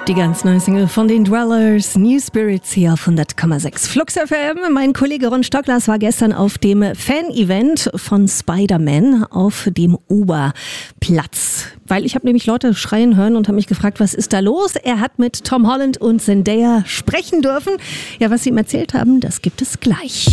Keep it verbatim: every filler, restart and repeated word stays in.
Die ganz neue Single von den Dwellers, New Spirits hier auf hundert Komma sechs Flux F M. Mein Kollege Ron Stocklas war gestern auf dem Fan-Event von Spider-Man auf dem Oberplatz. Weil ich habe nämlich Leute schreien hören und habe mich gefragt, was ist da los? Er hat mit Tom Holland und Zendaya sprechen dürfen. Ja, was sie ihm erzählt haben, das gibt es gleich.